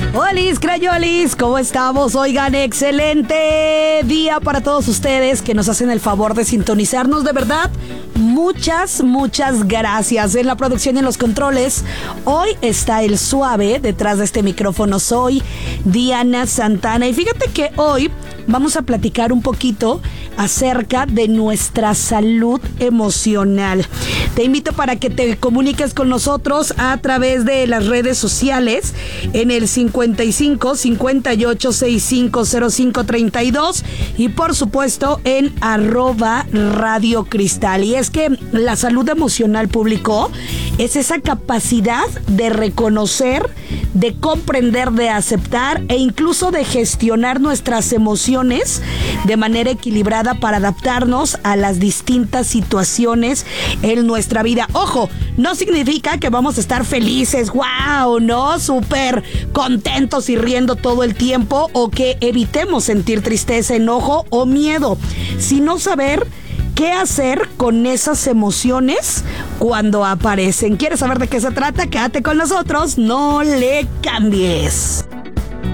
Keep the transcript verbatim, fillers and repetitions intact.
Olis, crayolis, ¿cómo estamos? Oigan, excelente día para todos ustedes que nos hacen el favor de sintonizarnos, de verdad. Muchas, muchas gracias. En la producción y en los controles, hoy está el suave. Detrás de este micrófono soy Diana Santana. Y fíjate que hoy vamos a platicar un poquito acerca de nuestra salud emocional. Te invito para que te comuniques con nosotros a través de las redes sociales en el cincuenta y cinco, cincuenta y ocho, sesenta y cinco, cero cinco, treinta y dos y por supuesto en arroba Radio Cristal. Y es que la salud emocional, público, es esa capacidad de reconocer, de comprender, de aceptar e incluso de gestionar nuestras emociones de manera equilibrada para adaptarnos a las distintas situaciones en nuestra vida. Ojo, no significa que vamos a estar felices, wow, ¿no? Súper contentos y riendo todo el tiempo, o que evitemos sentir tristeza, enojo o miedo, sino saber qué hacer con esas emociones cuando aparecen. ¿Quieres saber de qué se trata? Quédate con nosotros, no le cambies.